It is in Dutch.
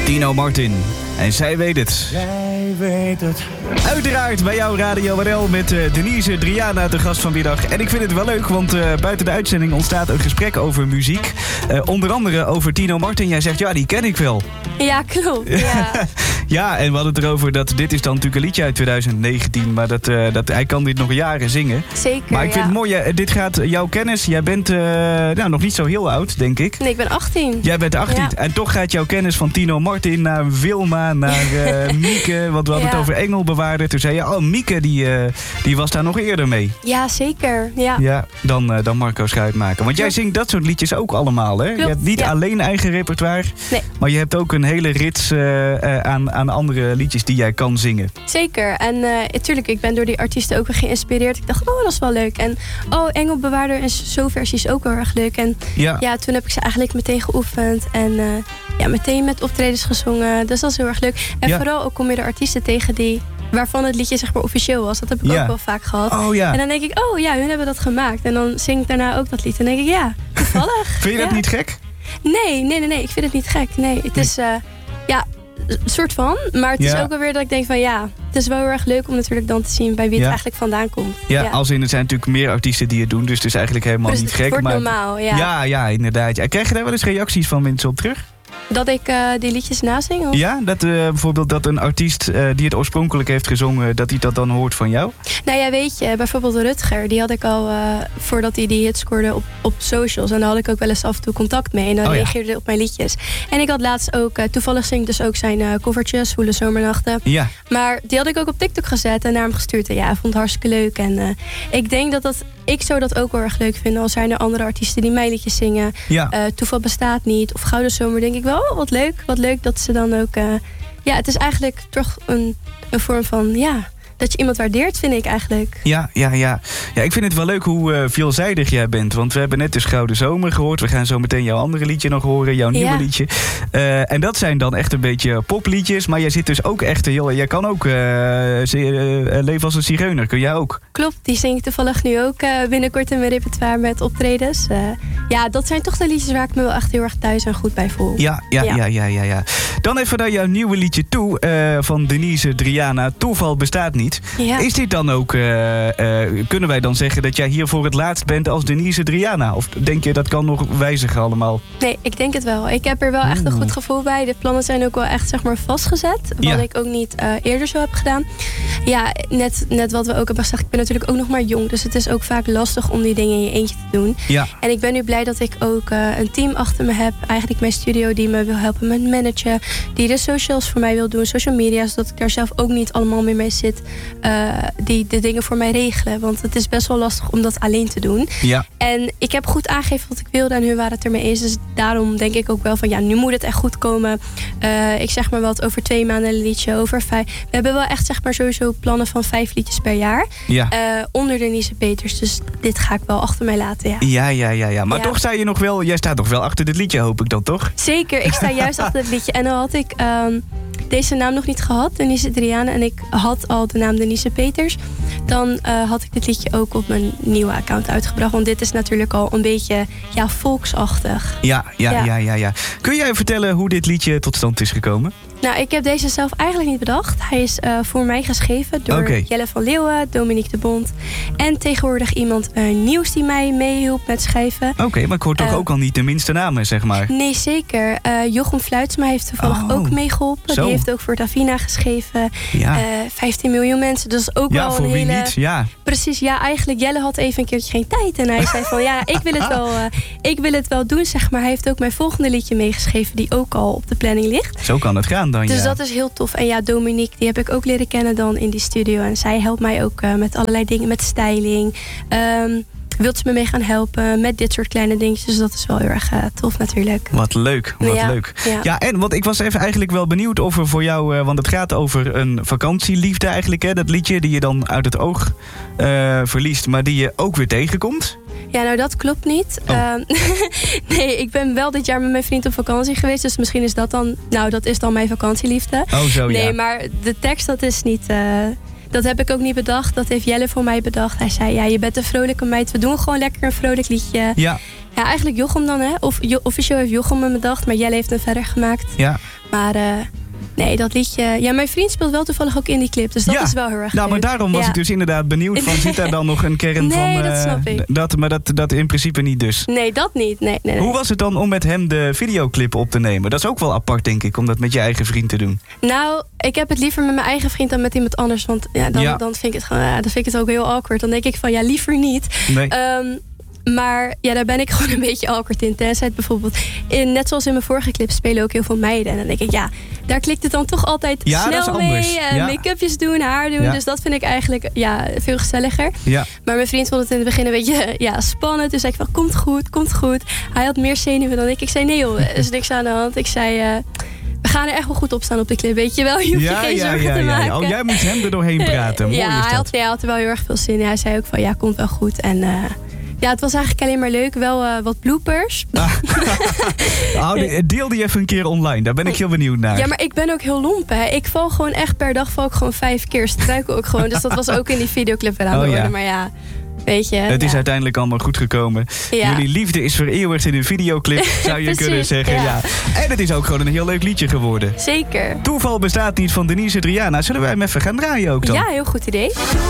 Tino Martin. En zij weet het. Zij weet het. Uiteraard bij jouw Radio NL met Denise Driana, de gast van vanmiddag. En ik vind het wel leuk, want buiten de uitzending ontstaat een gesprek over muziek. Onder andere over Tino Martin. Jij zegt, ja, die ken ik wel. Ja, klopt. Ja. Ja, en we hadden het erover dat dit is dan natuurlijk een liedje uit 2019. Maar hij kan dit nog jaren zingen. Zeker, maar ik vind het mooi, dit gaat jouw kennis. Jij bent nog niet zo heel oud, denk ik. Nee, ik ben 18. Jij bent 18. Ja. En toch gaat jouw kennis van Tino Martin naar Wilma, naar Mieke. Want we hadden het over Engelbewaarder. Toen zei je, oh, Mieke die was daar nog eerder mee. Ja, zeker. Ja. Ja, dan Marco Schuitmaker. Want jij zingt dat soort liedjes ook allemaal, hè? Klopt, je hebt niet alleen eigen repertoire. Nee. Maar je hebt ook een hele rits aan andere liedjes die jij kan zingen. Zeker. En natuurlijk, ik ben door die artiesten ook weer geïnspireerd. Ik dacht, oh, dat is wel leuk. En Engelbewaarder en zo versie is ook heel erg leuk. En ja, toen heb ik ze eigenlijk meteen geoefend. En meteen met optredens gezongen. Dus dat is heel erg leuk. En vooral ook kom je de artiesten tegen waarvan het liedje zeg maar officieel was. Dat heb ik ook wel vaak gehad. Oh, ja. En dan denk ik, oh ja, hun hebben dat gemaakt. En dan zing ik daarna ook dat lied. En dan denk ik, ja, toevallig. Vind je dat niet gek? Nee. Ik vind het niet gek. Nee, het is, een soort van. Maar het is ook wel weer dat ik denk van het is wel heel erg leuk om natuurlijk dan te zien bij wie het eigenlijk vandaan komt. Ja, als in, er zijn natuurlijk meer artiesten die het doen. Dus het is eigenlijk helemaal niet gek. Het wordt normaal, Ja, inderdaad. En krijg je daar wel eens reacties van mensen op terug? Dat ik die liedjes nazing? Of? Ja, dat bijvoorbeeld dat een artiest die het oorspronkelijk heeft gezongen, dat hij dat dan hoort van jou? Nou ja, weet je, bijvoorbeeld Rutger, die had ik al voordat hij die hit scoorde op socials. En daar had ik ook wel eens af en toe contact mee. En dan reageerde hij op mijn liedjes. En ik had laatst ook, toevallig zing ik dus ook zijn covertjes, Zwoele Zomernachten. Ja. Maar die had ik ook op TikTok gezet en naar hem gestuurd. En ja, hij vond het hartstikke leuk. En ik denk ik zou dat ook wel erg leuk vinden. Al zijn er andere artiesten die mijn liedjes zingen. Ja. Toeval bestaat niet. Of Gouden Zomer, denk ik wel. Wat leuk dat ze dan ook... het is eigenlijk toch een vorm van... dat je iemand waardeert, vind ik eigenlijk. Ja, ik vind het wel leuk hoe veelzijdig jij bent. Want we hebben net dus Gouden Zomer gehoord. We gaan zo meteen jouw andere liedje nog horen. Jouw nieuwe liedje. En dat zijn dan echt een beetje popliedjes. Maar jij zit dus ook echt... jij kan ook leven als een zigeuner. Kun jij ook? Klopt, die zing ik toevallig nu ook binnenkort in mijn repertoire met optredens. Dat zijn toch de liedjes waar ik me wel echt heel erg thuis en goed bij voel. Ja. Dan even naar jouw nieuwe liedje toe. Van Denise Driana. Toeval bestaat niet. Ja. Is dit dan ook, kunnen wij dan zeggen dat jij hier voor het laatst bent als Denise Driana? Of denk je dat kan nog wijzigen allemaal? Nee, ik denk het wel. Ik heb er wel echt een goed gevoel bij. De plannen zijn ook wel echt zeg maar vastgezet. Wat ik ook niet eerder zo heb gedaan. Ja, net wat we ook hebben gezegd. Ik ben natuurlijk ook nog maar jong. Dus het is ook vaak lastig om die dingen in je eentje te doen. Ja. En ik ben nu blij dat ik ook een team achter me heb. Eigenlijk mijn studio die me wil helpen met managen. Die de socials voor mij wil doen. Social media. Zodat ik daar zelf ook niet allemaal meer mee zit. Die de dingen voor mij regelen. Want het is best wel lastig om dat alleen te doen. Ja. En ik heb goed aangegeven wat ik wilde en hoe waar het ermee is. Dus daarom denk ik ook wel van nu moet het echt goed komen. Ik zeg maar wat over 2 maanden een liedje, over 5. We hebben wel echt zeg maar sowieso plannen van 5 liedjes per jaar. Ja. Onder Denise Peters. Dus dit ga ik wel achter mij laten. Ja. Maar toch sta je nog wel, jij staat nog wel achter dit liedje, hoop ik dan toch? Zeker, ik sta juist achter het liedje. En dan had ik deze naam nog niet gehad, Denise Driana. En ik had al de naam Denise Peters. Dan had ik dit liedje ook op mijn nieuwe account uitgebracht. Want dit is natuurlijk al een beetje volksachtig. Ja. Kun jij vertellen hoe dit liedje tot stand is gekomen? Nou, ik heb deze zelf eigenlijk niet bedacht. Hij is voor mij geschreven door Jelle van Leeuwen, Dominique de Bond. En tegenwoordig iemand nieuws die mij meehielp met schrijven. Oké, maar ik hoor toch ook al niet de minste namen, zeg maar. Nee, zeker. Jochem Fluitsma heeft toevallig ook meegeholpen. Zo. Die heeft ook voor Davina geschreven. Ja. 15 miljoen mensen, dat is ook wel een hele... Ja, voor wie niet, ja. Precies, eigenlijk Jelle had even een keertje geen tijd. En hij zei van, ik wil het wel doen, zeg maar. Hij heeft ook mijn volgende liedje meegeschreven, die ook al op de planning ligt. Zo kan het gaan. Dus dat is heel tof. En Dominique, die heb ik ook leren kennen dan in die studio. En zij helpt mij ook met allerlei dingen, met styling. Wilt ze me mee gaan helpen met dit soort kleine dingetjes. Dus dat is wel heel erg tof natuurlijk. Wat leuk, leuk. Ja, en want ik was even eigenlijk wel benieuwd of er voor jou... want het gaat over een vakantieliefde eigenlijk. Hè? Dat liedje die je dan uit het oog verliest, maar die je ook weer tegenkomt. Ja, nou dat klopt niet. Nee, ik ben wel dit jaar met mijn vriend op vakantie geweest. Dus misschien is dat dan... Nou, dat is dan mijn vakantieliefde. Oh, zo ja. Nee, maar de tekst, dat is niet... Dat heb ik ook niet bedacht. Dat heeft Jelle voor mij bedacht. Hij zei, je bent een vrolijke meid. We doen gewoon lekker een vrolijk liedje. Ja. Ja, eigenlijk Jochem dan, hè. Officieel heeft Jochem hem bedacht, maar Jelle heeft hem verder gemaakt. Ja. Maar nee, dat liedje... Ja, mijn vriend speelt wel toevallig ook in die clip. Dus dat is wel heel erg leuk. Maar daarom was ik dus inderdaad benieuwd van... Zit daar dan nog een kern van... Nee, dat snap ik. Maar dat in principe niet dus. Nee, dat niet. Nee. Hoe was het dan om met hem de videoclip op te nemen? Dat is ook wel apart, denk ik, om dat met je eigen vriend te doen. Nou, ik heb het liever met mijn eigen vriend dan met iemand anders. Want dan vind ik het gewoon... dan vind ik het ook heel awkward. Dan denk ik van, liever niet. Nee. Maar daar ben ik gewoon een beetje awkward in. Tenzij het bijvoorbeeld, net zoals in mijn vorige clip, spelen ook heel veel meiden. En dan denk ik, daar klikt het dan toch altijd snel mee. Make-upjes doen, haar doen. Ja. Dus dat vind ik eigenlijk veel gezelliger. Ja. Maar mijn vriend vond het in het begin een beetje spannend. Dus zei ik van, komt goed. Hij had meer zenuwen dan ik. Ik zei, nee joh, er is niks aan de hand. Ik zei... we gaan er echt wel goed op staan op de clip, weet je wel. Je hoeft je geen zorgen te maken. Oh, jij moet hem er doorheen praten. Mooi is dat. Hij had er wel heel erg veel zin in. Hij zei ook van, komt wel goed. En... het was eigenlijk alleen maar leuk. Wel wat bloopers. Deel die even een keer online. Daar ben ik heel benieuwd naar. Ja, maar ik ben ook heel lomp. Hè. Ik val gewoon echt per dag 5 keer. Struiken ook gewoon. Dus dat was ook in die videoclip weer aan de orde. Maar weet je. Het is uiteindelijk allemaal goed gekomen. Ja. Jullie liefde is vereeuwigd in een videoclip, zou je kunnen zeggen. Ja. En het is ook gewoon een heel leuk liedje geworden. Zeker. Toeval bestaat niet van Denise Adriana. Zullen wij hem even gaan draaien ook dan? Ja, heel goed idee.